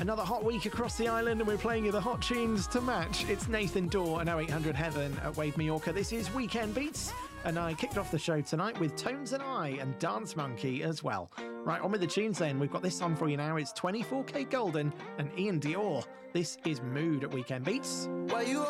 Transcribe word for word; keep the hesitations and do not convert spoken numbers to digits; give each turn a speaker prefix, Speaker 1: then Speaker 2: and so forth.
Speaker 1: Another hot week across the island, and we're playing you the hot tunes to match. It's Nathan Dawe and oh eight hundred Heaven at Wave Mallorca. This is Weekend Beats, and I kicked off the show tonight with Tones and I and Dance Monkey as well. Right, on with the tunes then. We've got this on for you now. It's twenty-four K Golden and Ian Dior. This is Mood at Weekend Beats.
Speaker 2: Why you